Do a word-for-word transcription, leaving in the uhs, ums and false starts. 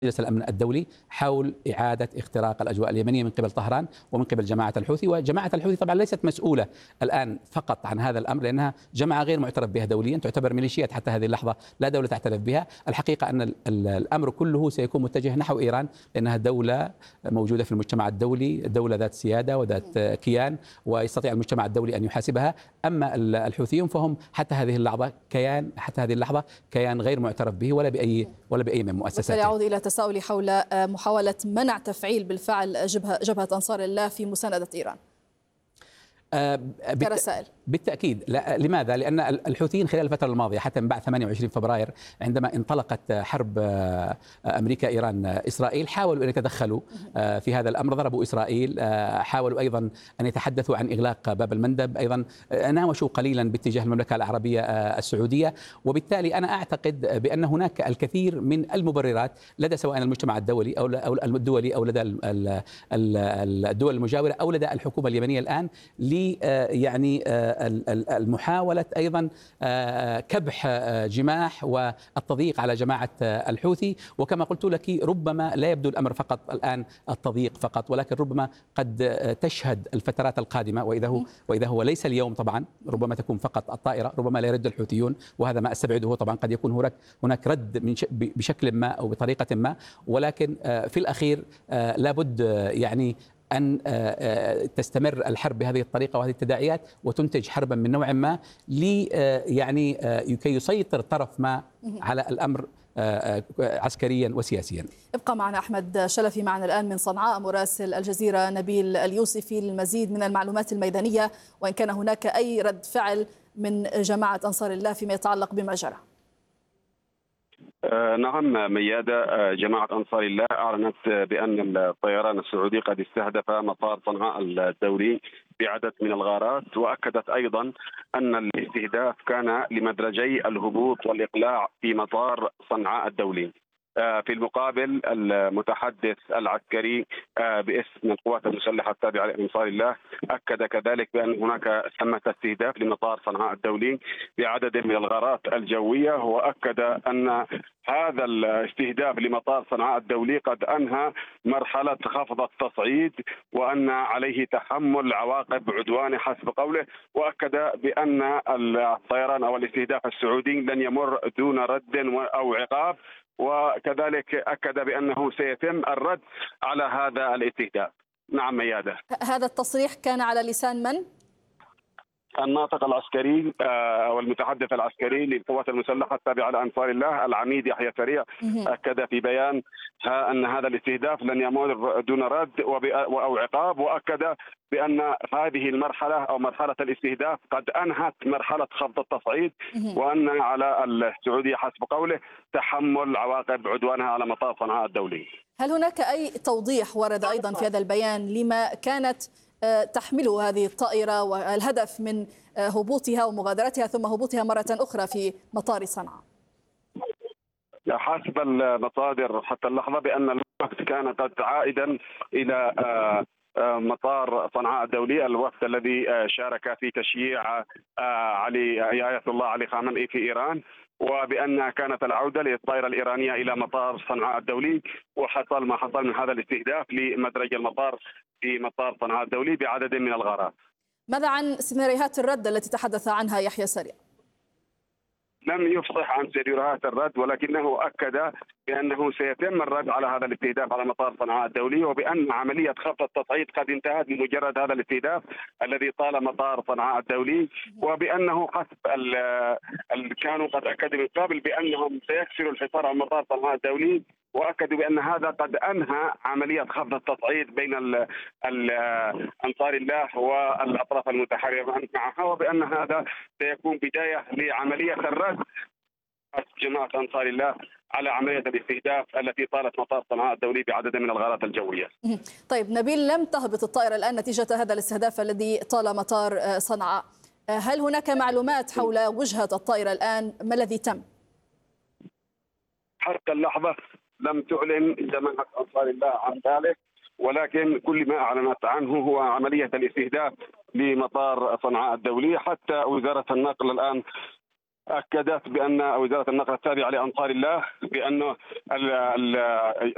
مجلس الأمن الدولي حول إعادة اختراق الأجواء اليمنية من قبل طهران ومن قبل جماعة الحوثي. وجماعة الحوثي طبعا ليست مسؤولة الآن فقط عن هذا الأمر، لأنها جماعة غير معترف بها دوليا، تعتبر ميليشيات حتى هذه اللحظة، لا دولة تعترف بها. الحقيقة أن الأمر كله سيكون متجه نحو إيران، لأنها دولة موجودة في المجتمع الدولي، دولة ذات سيادة وذات كيان، ويستطيع المجتمع الدولي أن يحاسبها. أما الحوثيون فهم حتى هذه اللحظة كيان حتى هذه اللحظة كيان غير معترف به ولا بأي ولا بأي من مؤسساته. يعود إلى تساؤلي حول محاولة منع تفعيل بالفعل جبهة, جبهة أنصار الله في مساندة إيران كرسائل. بالتأكيد. لا، لماذا؟ لأن الحوثيين خلال الفترة الماضية حتى من بعد ثمانية وعشرين فبراير عندما انطلقت حرب أمريكا إيران إسرائيل حاولوا أن يتدخلوا في هذا الأمر، ضربوا إسرائيل، حاولوا أيضا أن يتحدثوا عن إغلاق باب المندب، أيضا ناوشوا قليلا باتجاه المملكة العربية السعودية. وبالتالي أنا أعتقد بأن هناك الكثير من المبررات لدى سواء المجتمع الدولي أو الدولي أو لدى الدول المجاورة أو لدى الحكومة اليمنية الآن ل يعني المحاولة أيضا كبح جماح والتضييق على جماعة الحوثي. وكما قلت لك ربما لا يبدو الأمر فقط الآن التضييق فقط، ولكن ربما قد تشهد الفترات القادمة، وإذا هو وإذا هو ليس اليوم طبعا، ربما تكون فقط الطائرة، ربما لا يرد الحوثيون، وهذا ما أستبعده طبعا. قد يكون هناك هناك رد من بشكل ما أو بطريقة ما، ولكن في الأخير لابد يعني أن تستمر الحرب بهذه الطريقة وهذه التداعيات وتنتج حربا من نوع ما لي يعني كي يسيطر طرف ما على الأمر عسكريا وسياسيا. ابقى معنا أحمد شلفي، معنا الآن من صنعاء مراسل الجزيرة نبيل اليوسفي للمزيد من المعلومات الميدانية، وإن كان هناك أي رد فعل من جماعة أنصار الله فيما يتعلق بما جرى. نعم ميادة، جماعة أنصار الله أعلنت بأن الطيران السعودي قد استهدف مطار صنعاء الدولي بعدد من الغارات، وأكدت أيضا أن الاستهداف كان لمدرجي الهبوط والإقلاع في مطار صنعاء الدولي. في المقابل المتحدث العسكري باسم القوات المسلحة التابعة لأنصار الله أكد كذلك بأن هناك ثمة استهداف لمطار صنعاء الدولي بعدد من الغارات الجوية، وأكد أن هذا الاستهداف لمطار صنعاء الدولي قد أنهى مرحلة خفض التصعيد وأن عليه تحمل عواقب عدوانه حسب قوله. وأكد بأن الطيران أو الاستهداف السعودي لن يمر دون رد أو عقاب، وكذلك أكد بأنه سيتم الرد على هذا الاستهداف. نعم ميادة. هذا التصريح كان على لسان من؟ الناطق العسكري أو المتحدث العسكري للقوات المسلحة التابعة لأنصار الله العميد يحيى سريع أكد في بيان أن هذا الاستهداف لن يمر دون رد أو عقاب، وأكد بأن هذه المرحلة أو مرحلة الاستهداف قد أنهت مرحلة خفض التصعيد، وأن على السعودية حسب قوله تحمل عواقب عدوانها على مطار صنعاء الدولي. هل هناك أي توضيح ورد أيضا في هذا البيان لما كانت تحمله هذه الطائرة والهدف من هبوطها ومغادرتها ثم هبوطها مرة أخرى في مطار صنعاء؟ حسب المصادر حتى اللحظة بأن الوفد كان قد عائدا إلى مطار صنعاء الدولي، الوفد الذي شارك في تشييع علي آية الله علي خامنئي في إيران، وبأن كانت العودة للطائرة الإيرانية إلى مطار صنعاء الدولي، وحصل ما حصل من هذا الاستهداف لمدرج المطار في مطار صنعاء الدولي بعدد من الغارات. ماذا عن سيناريوهات الرد التي تحدث عنها يحيى سريع؟ لم يفصح عن سيناريوهات الرد، ولكنه أكد بأنه سيتم الرد على هذا الاستهداف على مطار صنعاء الدولي، وبأن عملية خفض التصعيد قد انتهت بمجرد هذا الاستهداف الذي طال مطار صنعاء الدولي، وبأنه حسب ال كانوا قد أكدوا من قبل بأنهم سيكسروا الحصار على مطار صنعاء الدولي، وأكدوا بأن هذا قد أنهى عملية خفض التصعيد بين ال ال أنصار الله والأطراف المتحاربة معها، وبأن هذا سيكون بداية لعملية الرد جماعة أنصار الله على عملية الاستهداف التي طالت مطار صنعاء الدولي بعدد من الغارات الجوية. طيب نبيل، لم تهبط الطائرة الآن نتيجة هذا الاستهداف الذي طال مطار صنعاء، هل هناك معلومات حول وجهة الطائرة الآن؟ ما الذي تم؟ حتى اللحظة لم تعلن جماعة أنصار الله عن ذلك، ولكن كل ما أعلنت عنه هو عملية الاستهداف لمطار صنعاء الدولي. حتى وزارة النقل الآن أكدت بأن وزارة النقل التابعة لأنصار الله بأن